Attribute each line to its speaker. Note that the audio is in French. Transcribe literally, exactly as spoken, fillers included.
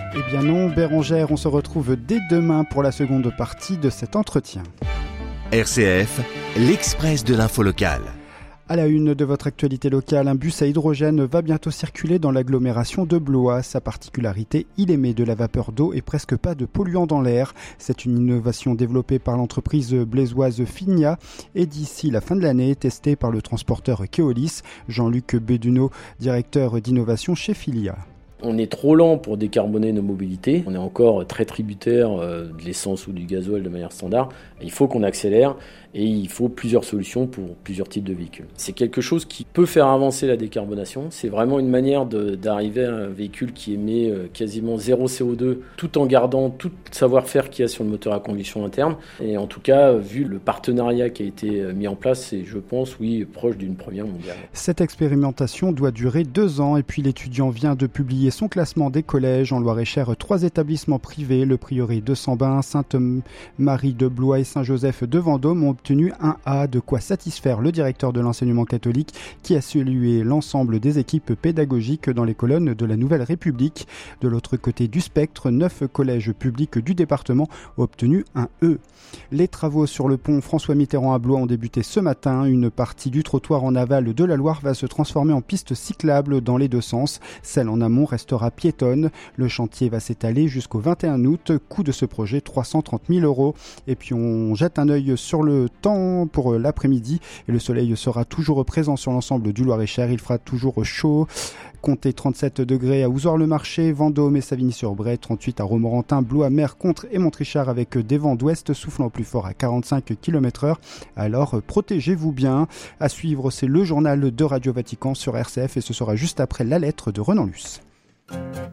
Speaker 1: Eh bien non, Bérengère, on se retrouve dès demain pour la seconde partie de cet entretien.
Speaker 2: R C F, l'Express de l'info locale.
Speaker 1: À la une de votre actualité locale, un bus à hydrogène va bientôt circuler dans l'agglomération de Blois. Sa particularité, il émet de la vapeur d'eau et presque pas de polluants dans l'air. C'est une innovation développée par l'entreprise blésoise Finia et d'ici la fin de l'année, testée par le transporteur Keolis. Jean-Luc Béduneau, directeur d'innovation chez Filia.
Speaker 3: On est trop lent pour décarboner nos mobilités. On est encore très tributaire de l'essence ou du gasoil de manière standard. Il faut qu'on accélère et il faut plusieurs solutions pour plusieurs types de véhicules. C'est quelque chose qui peut faire avancer la décarbonation. C'est vraiment une manière de, d'arriver à un véhicule qui émet quasiment zéro C O deux tout en gardant tout le savoir-faire qu'il y a sur le moteur à combustion interne. Et en tout cas, vu le partenariat qui a été mis en place, c'est, je pense, oui, proche d'une première mondiale.
Speaker 1: Cette expérimentation doit durer deux ans et puis l'étudiant vient de publier son classement des collèges en Loir-et-Cher. Trois établissements privés, le Prieuré de Sambin, Sainte-Marie de Blois et Saint-Joseph de Vendôme, ont obtenu un A, de quoi satisfaire le directeur de l'enseignement catholique qui a salué l'ensemble des équipes pédagogiques dans les colonnes de la Nouvelle République. De l'autre côté du spectre, neuf collèges publics du département ont obtenu un E. Les travaux sur le pont François Mitterrand à Blois ont débuté ce matin. Une partie du trottoir en aval de la Loire va se transformer en piste cyclable dans les deux sens. Celle en amont restera piétonne. Le chantier va s'étaler jusqu'au vingt et un août. Coût de ce projet trois cent trente mille euros. Et puis on jette un œil sur le temps pour l'après-midi et le soleil sera toujours présent sur l'ensemble du Loir-et-Cher. Il fera toujours chaud. Comptez trente-sept degrés à Ouzor-le-Marché, Vendôme et Savigny-sur-Bray, trente-huit à Romorantin, Blois, Mercontre et Montrichard avec des vents d'ouest soufflant plus fort à quarante-cinq kilomètres heure. Alors protégez-vous bien. À suivre, c'est le journal de Radio Vatican sur R C F et ce sera juste après la lettre de Renan Luce.